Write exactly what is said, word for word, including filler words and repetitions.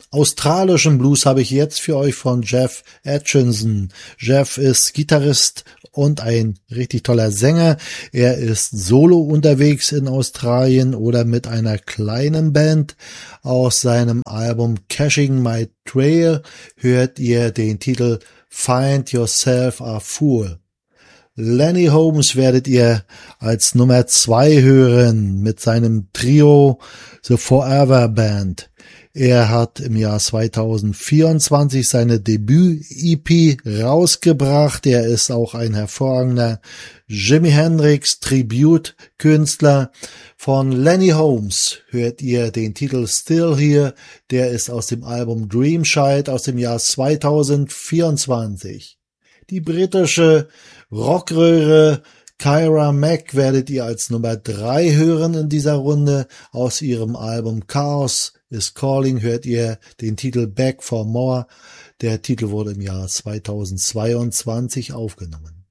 Australischen Blues habe ich jetzt für euch von Jeff Atchison. Jeff ist Gitarrist und ein richtig toller Sänger. Er ist solo unterwegs in Australien oder mit einer kleinen Band. Aus seinem Album Caching My Trail hört ihr den Titel Find Yourself a Fool. Lenny Holmes werdet ihr als Nummer zwei hören mit seinem Trio The Forever Band. Er hat im Jahr zweitausendvierundzwanzig seine Debüt-E P rausgebracht. Er ist auch ein hervorragender Jimi Hendrix Tribute-Künstler. Von Lenny Holmes hört ihr den Titel Still Here. Der ist aus dem Album Dreamchild aus dem Jahr zweitausendvierundzwanzig. Die britische Rockröhre Kyra Mack werdet ihr als Nummer drei hören in dieser Runde. Aus ihrem Album Chaos is Calling hört ihr den Titel Back for More. Der Titel wurde im Jahr zweitausendzweiundzwanzig aufgenommen.